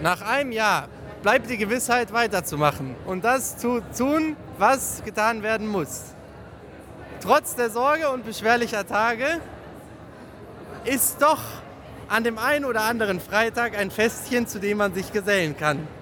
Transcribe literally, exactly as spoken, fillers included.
Nach einem Jahr bleibt die Gewissheit, weiterzumachen und das zu tun, was getan werden muss. Trotz der Sorge und beschwerlicher Tage ist doch an dem einen oder anderen Freitag ein Festchen, zu dem man sich gesellen kann.